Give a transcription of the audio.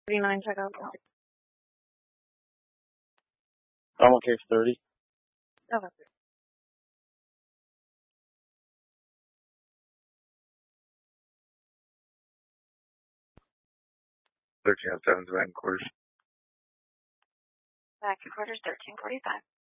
39 checkout. I'm okay for 30. Okay. $13.07 back in quarters. Back in quarters, 13:45.